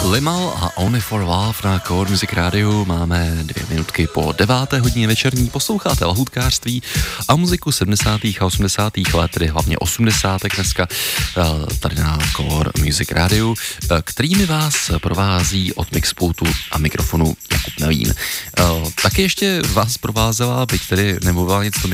Limal a Only for Love na Core Music Radio. Máme 2 minutky po 9. hodině večerní. Posloucháte lahůdkářství a muziku 70. a 80. let, tedy hlavně 80. dneska tady na Core Music Radio, kterými vás provází od mixpultu a mikrofonu Jakub Melín. Taky ještě vás provázela, byť tedy nemluvila nic